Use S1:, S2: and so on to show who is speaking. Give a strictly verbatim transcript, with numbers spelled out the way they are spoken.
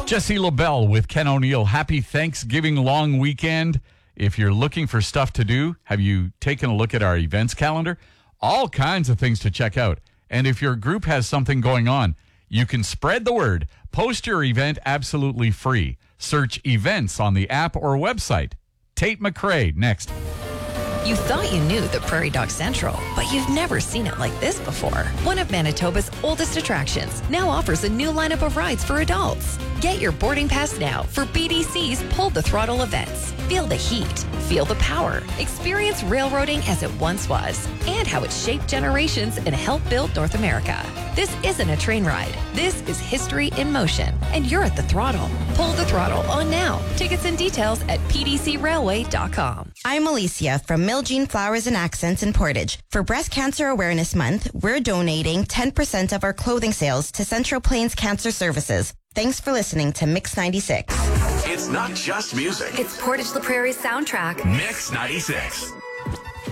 S1: Jesse LaBelle with Ken O'Neill. Happy Thanksgiving long weekend. If you're looking for stuff to do, have you taken a look at our events calendar? All kinds of things to check out. And if your group has something going on, you can spread the word. Post your event absolutely free. Search events on the app or website. Tate McRae, next.
S2: You thought you knew the Prairie Dog Central, but you've never seen it like this before. One of Manitoba's oldest attractions now offers a new lineup of rides for adults. Get your boarding pass now for B D C's Pull the Throttle events. Feel the heat, feel the power, experience railroading as it once was, and how it shaped generations and helped build North America. This isn't a train ride. This is history in motion, and you're at the throttle. Pull the Throttle on now. Tickets and details at p d c railway dot com.
S3: I'm Alicia from Miljean Flowers and Accents in Portage. For Breast Cancer Awareness Month, we're donating ten percent of our clothing sales to Central Plains Cancer Services. Thanks for listening to Mix ninety-six.
S4: It's not just music.
S5: It's Portage La Prairie's soundtrack.
S4: Mix ninety-six.